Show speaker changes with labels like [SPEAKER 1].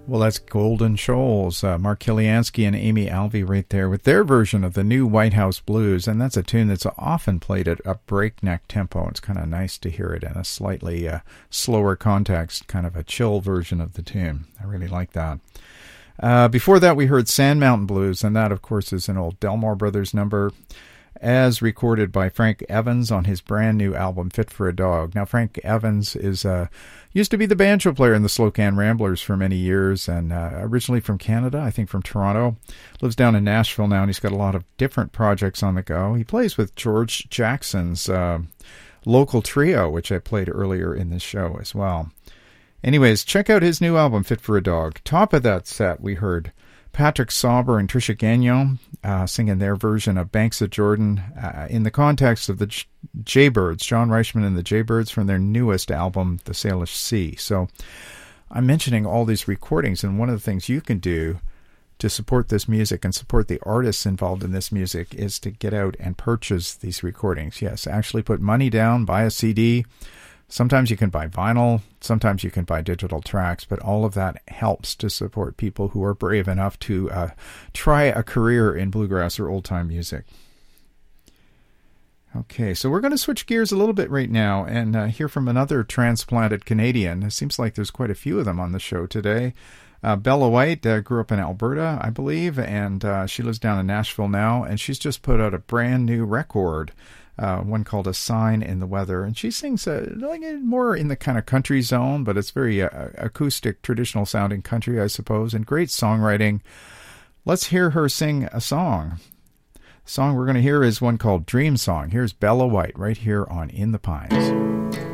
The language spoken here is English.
[SPEAKER 1] Well, that's Golden Shoals, Mark Kiliansky and Amy Alvey right there with their version of the new White House Blues, and that's a tune that's often played at a breakneck tempo. It's kind of nice to hear it in a slightly slower context, kind of a chill version of the tune. I really like that. Before that, we heard Sand Mountain Blues, and that, of course, is an old Delmore Brothers number, as recorded by Frank Evans on his brand new album Fit for a Dog. Now, Frank Evans used to be the banjo player in the Slocan Ramblers for many years, and originally from Canada, I think from Toronto. Lives down in Nashville now, and he's got a lot of different projects on the go. He plays with George Jackson's local trio, which I played earlier in this show as well. Anyways, check out his new album, Fit for a Dog. Top of that set, we heard Patrick Sauber and Trisha Gagnon singing their version of Banks of Jordan in the context of the Jaybirds, John Reichman and the Jaybirds from their newest album, The Salish Sea. So I'm mentioning all these recordings, and one of the things you can do to support this music and support the artists involved in this music is to get out and purchase these recordings. Yes, actually put money down, buy a CD. Sometimes you can buy vinyl, sometimes you can buy digital tracks, but all of that helps to support people who are brave enough to try a career in bluegrass or old-time music. Okay, so we're going to switch gears a little bit right now and hear from another transplanted Canadian. It seems like there's quite a few of them on the show today. Bella White grew up in Alberta, I believe, and she lives down in Nashville now, and she's just put out a brand new record, one called A Sign in the Weather, and she sings more in the kind of country zone, but it's very acoustic, traditional sounding country, I suppose, and great songwriting. Let's hear her sing a song. The song we're going to hear is one called Dream Song. Here's Bella White right here on In the Pines.